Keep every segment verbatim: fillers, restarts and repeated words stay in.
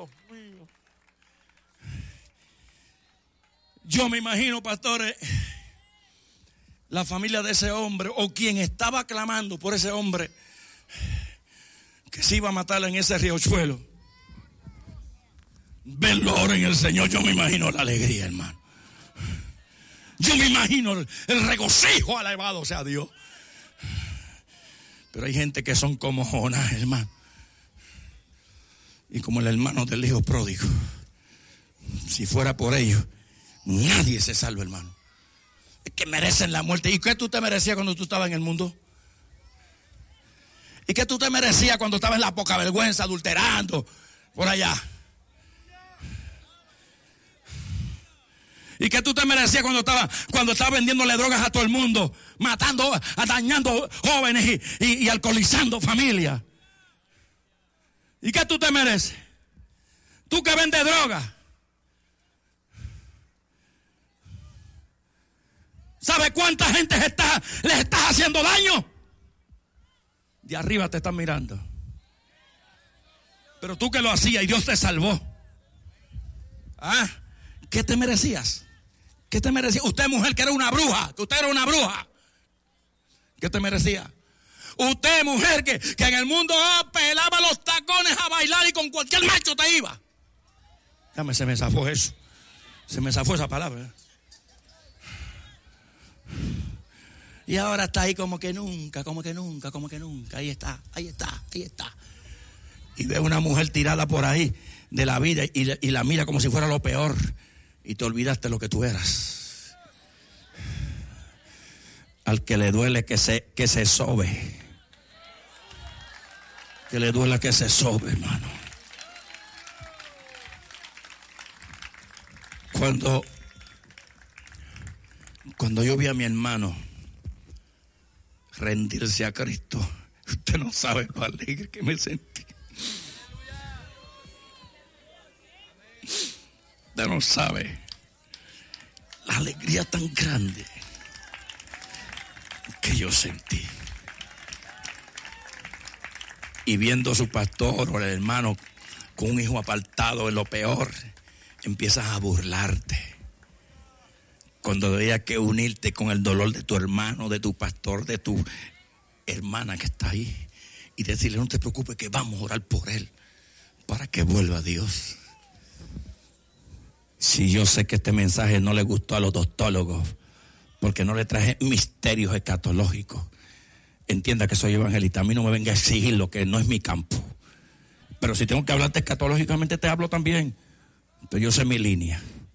Dios mío. Yo me imagino, pastores, la familia de ese hombre o quien estaba clamando por ese hombre que se iba a matar en ese riachuelo. Verlo ahora en el Señor, yo me imagino la alegría, hermano. Yo me imagino el, el regocijo, alabado sea Dios. Pero hay gente que son como Jonás, hermano. Y como el hermano del hijo pródigo. Si fuera por ellos, nadie se salva, hermano. Es que merecen la muerte. ¿Y qué tú te merecías cuando tú estabas en el mundo? ¿Y qué tú te merecías cuando estabas en la poca vergüenza, adulterando por allá? ¿Y qué tú te merecías cuando estabas cuando estabas vendiéndole drogas a todo el mundo, matando, dañando jóvenes y, y, y alcoholizando familias? ¿Y qué tú te mereces? Tú que vendes droga. ¿Sabes cuánta gente está, les estás haciendo daño? De arriba te están mirando. Pero tú que lo hacías y Dios te salvó. ¿Ah? ¿Qué te merecías? ¿Qué te merecía? Usted, mujer, que era una bruja, que usted era una bruja. ¿Qué te merecía? Usted, mujer, que, que en el mundo oh, pelaba los tacones a bailar y con cualquier macho te iba. Dame, se me zafó eso. Se me zafó esa palabra. Y ahora está ahí como que nunca, como que nunca, como que nunca. Ahí está, ahí está, ahí está. Y ve una mujer tirada por ahí de la vida y, y la mira como si fuera lo peor. Y te olvidaste lo que tú eras. Al que le duele que se, que se sobe. Que le duele que se sobe, hermano. Cuando, cuando yo vi a mi hermano rendirse a Cristo, usted no sabe lo alegre que me sentí. Usted no sabe la alegría tan grande que yo sentí. Y viendo a su pastor o el hermano con un hijo apartado en lo peor, empiezas a burlarte. Cuando había que unirte con el dolor de tu hermano, de tu pastor, de tu hermana que está ahí, y decirle: no te preocupes, que vamos a orar por él para que vuelva a Dios. Si yo sé que este mensaje no le gustó a los odontólogos, porque no le traje misterios escatológicos, entienda que soy evangelista. A mí no me venga a exigir lo que no es mi campo. Pero si tengo que hablarte escatológicamente, te hablo también. Entonces yo sé mi línea.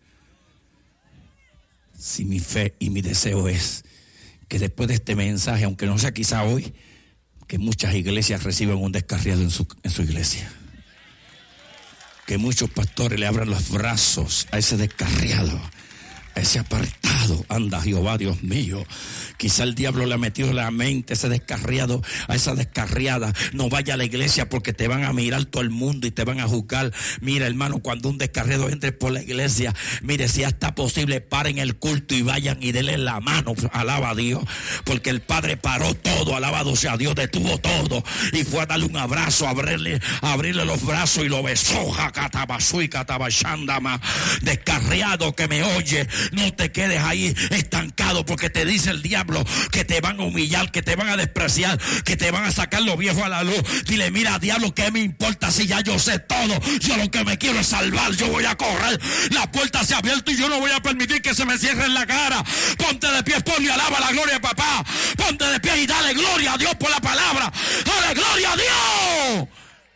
Si mi fe y mi deseo es que después de este mensaje, aunque no sea quizá hoy, que muchas iglesias reciban un descarriado en su, en su iglesia. Que muchos pastores le abran los brazos a ese descarriado, a ese apartado. Anda, Jehová, Dios mío. Quizá el diablo le ha metido en la mente ese descarriado, a esa descarriada. No vaya a la iglesia porque te van a mirar todo el mundo y te van a juzgar. Mira, hermano, cuando un descarriado entre por la iglesia, mire, si hasta posible, paren el culto y vayan y denle la mano. Alaba a Dios, porque el Padre paró todo, alabado sea Dios, detuvo todo y fue a darle un abrazo, a abrirle, a abrirle los brazos y lo besó. Jacatabasui, catabashandama. Descarriado que me oye, no te quedes ahí estancado, porque te dice el diablo que te van a humillar, que te van a despreciar, que te van a sacar lo viejo a la luz. Dile: mira, diablo, ¿qué me importa si ya yo sé todo? Yo lo que me quiero es salvar. Yo voy a correr, la puerta se ha abierto y yo no voy a permitir que se me cierre en la cara. Ponte de pie, ponle, alaba la gloria de papá. Ponte de pie y dale gloria a Dios por la palabra. Dale gloria a Dios.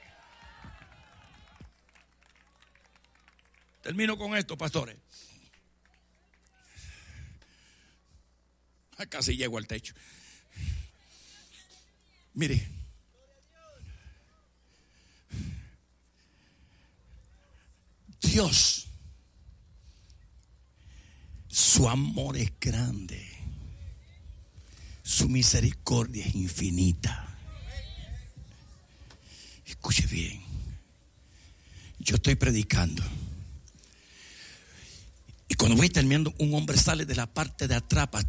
Termino con esto, pastores. Casi llego al techo. Mire, Dios, su amor es grande, su misericordia es infinita. Escuche bien, yo estoy predicando y cuando voy terminando, un hombre sale de la parte de atrás,